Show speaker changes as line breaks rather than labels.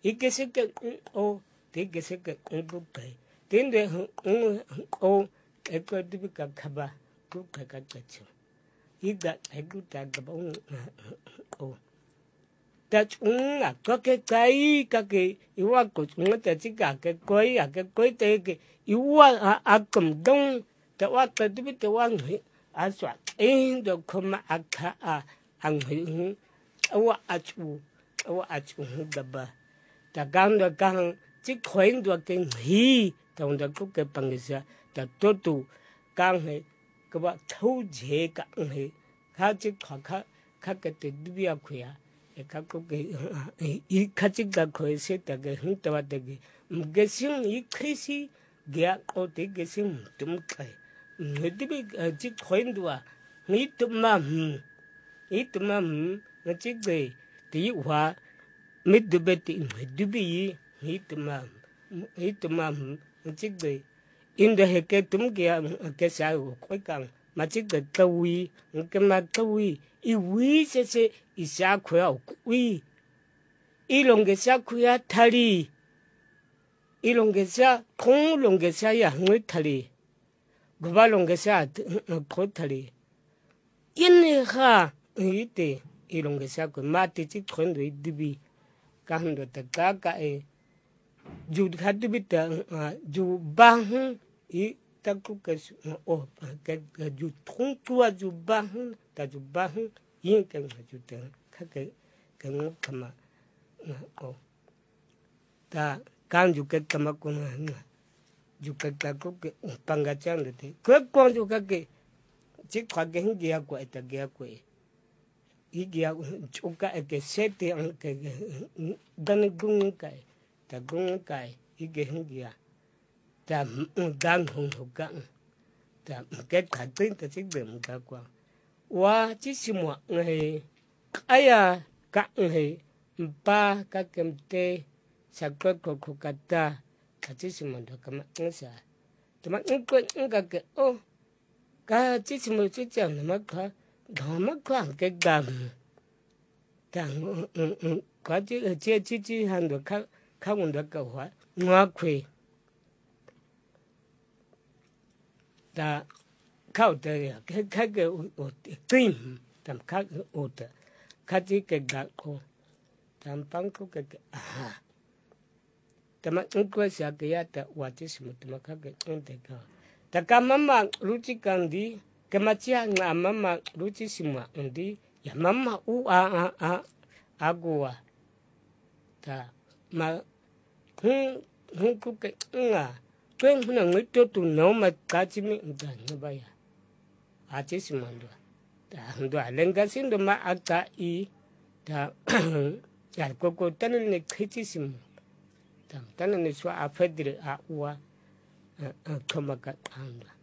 ike se ke o te ke se ke bu kai tende o e ko dibi ka khaba ku ka ka chu ida e ku ta ga o ta chunga ko ke kai ka ke iwa ko chunga ta chi ka ke koi a ke koi te ke iwa a kum dong ta wa ta dibi te wa ngi a swa do kuma aka a ang hu wa a chu gaba ta gang da gang chi khoin do ke hi ta da ku ke pangisa ta to tu gang he ka ba thau je ka he kha chi kha ke te dibi a khya e ka ku ke I kha chi ga khoi se ta ge hu ta wa de ge ge sing I khisi ge ko te ge sing tum kai ne dibi chi khoin do ni tum ma na chi ge ti wa mit du bet du bi hitma chik de in the heke tum ke sa ko kang ma chik de tawi ke ma tawi I wi se I sa khwa wi I long ge sa khwa thali I long ge sa khong long ge sa ya ngui thali gwa long ge sa ko thali in ha ite I long ge sa ko ma ti chik khon de dibi kahun do ta ka e ju khadu bita ju bahun I ta ku ke o ke ju thong tua ju bahun ta ju bahun yin ke ju te ka ke no kama o ta kan ju ke kama ko na ju ke ta ku ke panga chan de te ko ju ka ke chi kha ke hin ya ko ta ge ko igia chuka ke sete an ke dan gung kai ta gung kai ige hingia ta dan hong ka ta ke ka tin ta sig dem ka kwa wa chi simwa ngai aya ka ngai pa ka kemte sakko ko ka ta ka chi simwa do ka ma sa ta ma ko ka ke o ka chi simwa chi chang ma ka gama kwa ke gam tang kwa chi hando ka unda ka wa ngwa kwe ta ka te ka ke o tin tam ka o ta ka chi ke ga ko tam pang ko ke aha tama ko sa ke ya ta wa chi smut ma ka ke te ka ta ka mama ruchi kandi kemachia na mama ruchi simwa ndi ya mama u agua ta ma hun ku ke nga twen na ngito tu no ma ka chi mi nda no ba ya a chi simwa ndo ta ndo alenga sindo ma aka I ta ya ko tan ne khichi sim ta tan ne swa a fedre a wa kama ka anda